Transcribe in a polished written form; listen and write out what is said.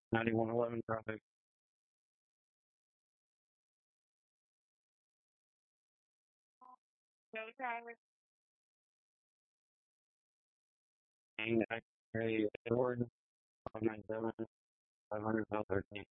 9111 traffic. And X-ray Edward 597 500 South 13.